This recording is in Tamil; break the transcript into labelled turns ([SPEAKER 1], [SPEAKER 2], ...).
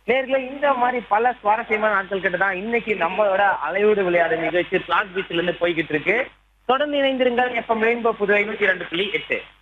[SPEAKER 1] நேர்களே இந்த மாதிரி பல சுவாரஸ்யமான நாட்கள் கிட்ட தான் இன்னைக்கு நம்மளோட அலையோடு விளையாடு நிகழ்ச்சி பிளாக் பீச்ல இருந்து போய்கிட்டு இருக்கு. தொடர்ந்து இணைந்திருங்கள். FM rainbow Puduvai 102.8.